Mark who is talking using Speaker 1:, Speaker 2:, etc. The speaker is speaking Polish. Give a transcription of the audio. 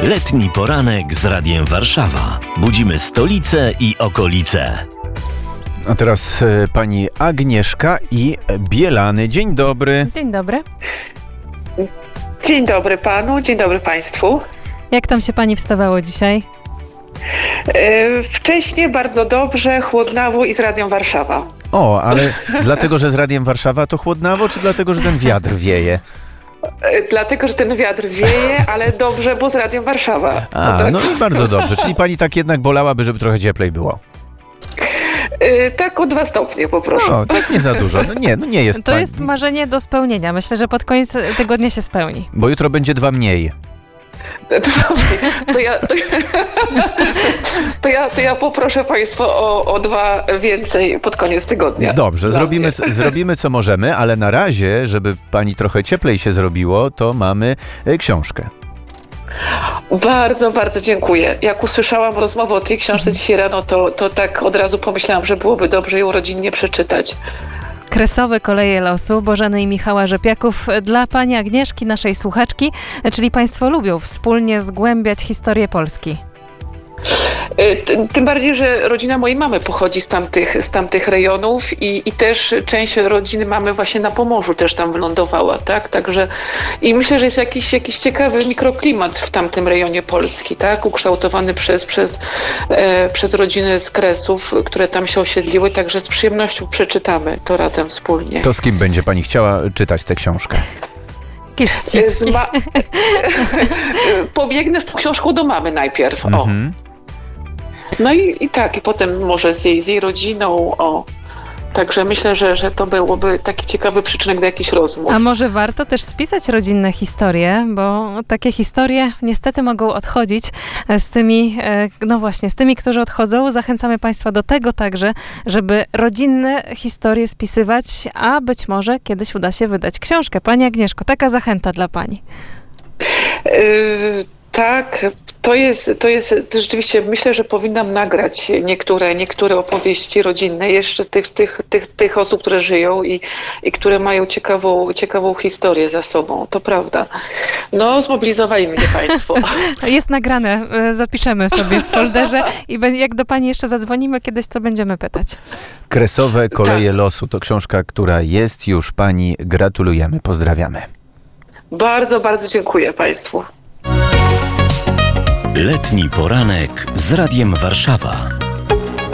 Speaker 1: Letni poranek z Radiem Warszawa. Budzimy stolicę i okolice.
Speaker 2: A teraz pani Agnieszka i Bielany. Dzień dobry.
Speaker 3: Dzień dobry.
Speaker 4: Dzień dobry panu, dzień dobry państwu.
Speaker 3: Jak tam się pani wstawało dzisiaj?
Speaker 4: Wcześniej bardzo dobrze, chłodnawo i z Radiem Warszawa.
Speaker 2: O, ale dlatego, że z Radiem Warszawa to chłodnawo, czy dlatego, że ten wiatr wieje?
Speaker 4: Dlatego, że ten wiatr wieje, ale dobrze, bo z Radiem Warszawa.
Speaker 2: No i bardzo dobrze. Czyli pani tak jednak bolałaby, żeby trochę cieplej było.
Speaker 4: Tak o 2 stopnie poproszę.
Speaker 2: No, tak nie za dużo. Nie jest
Speaker 3: To
Speaker 2: tak.
Speaker 3: jest marzenie do spełnienia. Myślę, że pod koniec tygodnia się spełni.
Speaker 2: Bo jutro będzie 2 mniej.
Speaker 4: To ja poproszę państwa o 2 więcej pod koniec tygodnia.
Speaker 2: Dobrze, zrobimy co możemy, ale na razie, żeby pani trochę cieplej się zrobiło, to mamy książkę.
Speaker 4: Bardzo, bardzo dziękuję. Jak usłyszałam rozmowę o tej książce dzisiaj rano, to tak od razu pomyślałam, że byłoby dobrze ją rodzinnie przeczytać.
Speaker 3: Kresowe koleje losu Bożeny i Michała Rzepiaków dla pani Agnieszki, naszej słuchaczki, czyli państwo lubią wspólnie zgłębiać historię Polski.
Speaker 4: Tym bardziej, że rodzina mojej mamy pochodzi z tamtych rejonów i też część rodziny mamy właśnie na Pomorzu też tam wylądowała, tak? Także i myślę, że jest jakiś ciekawy mikroklimat w tamtym rejonie Polski, tak? Ukształtowany przez rodziny z Kresów, które tam się osiedliły, także z przyjemnością przeczytamy to razem wspólnie.
Speaker 2: To z kim będzie pani chciała czytać tę książkę?
Speaker 3: Jakieś ścipki.
Speaker 4: Pobiegnę z tą książką do mamy najpierw, No i tak, i potem może z jej rodziną, Także myślę, że to byłoby taki ciekawy przyczynek do jakichś rozmów.
Speaker 3: A może warto też spisać rodzinne historie, bo takie historie niestety mogą odchodzić z tymi, którzy odchodzą. Zachęcamy państwa do tego także, żeby rodzinne historie spisywać, a być może kiedyś uda się wydać książkę. Pani Agnieszko, taka zachęta dla pani.
Speaker 4: Tak, to jest rzeczywiście, myślę, że powinnam nagrać niektóre opowieści rodzinne jeszcze tych osób, które żyją i które mają ciekawą historię za sobą, to prawda. No, zmobilizowali mnie państwo.
Speaker 3: Jest nagrane, zapiszemy sobie w folderze i jak do pani jeszcze zadzwonimy kiedyś, to będziemy pytać.
Speaker 2: Kresowe koleje losu to książka, która jest już pani. Gratulujemy, pozdrawiamy.
Speaker 4: Bardzo, bardzo dziękuję państwu.
Speaker 1: Letni poranek z Radiem Warszawa.